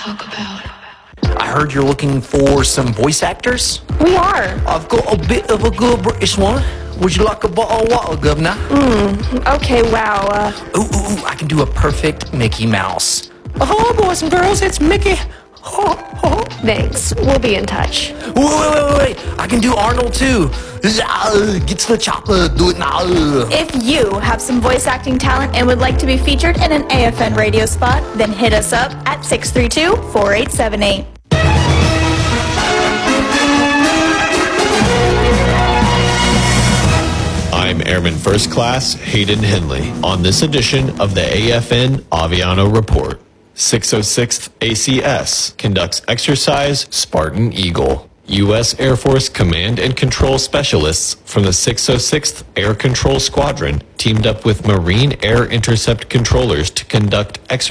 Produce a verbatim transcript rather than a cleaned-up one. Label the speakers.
Speaker 1: talk about.
Speaker 2: I heard you're looking for some voice actors.
Speaker 3: We are.
Speaker 2: I've got a bit of a good British one. Would you like a bottle of water, governor?
Speaker 3: Mm, okay, wow. Uh...
Speaker 2: Ooh, ooh, ooh, I can do a perfect Mickey Mouse. Oh, boys and girls, it's Mickey. Oh, oh.
Speaker 3: Thanks. We'll be in touch.
Speaker 2: Wait, wait, wait, wait. I can do Arnold, too. Get to the chopper. Do it now.
Speaker 4: If you have some voice acting talent and would like to be featured in an A F N radio spot, then hit us up at six three two, four eight seven eight.
Speaker 5: I'm Airman First Class Hayden Henley on this edition of the A F N Aviano Report. six oh sixth A C S conducts exercise Spartan Eagle. U S Air Force Command and Control Specialists from the six oh sixth Air Control Squadron teamed up with Marine Air Intercept Controllers to conduct exercise